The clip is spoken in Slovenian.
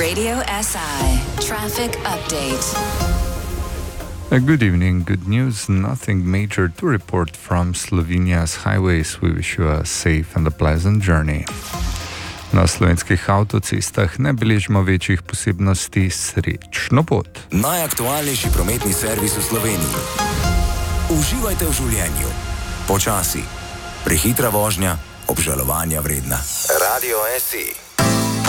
Radio SI Traffic Update. Good evening, good news. Nothing major to report from Slovenia's highways. We wish you a safe and a pleasant journey. Na slovenskih avtocestah ne beležimo večjih posebnosti. Srečno pot. Najaktualnejši prometni servis v Sloveniji. Uživajte v življenju. Počasi. Prehitra vožnja, obžalovanja vredna. Radio SI.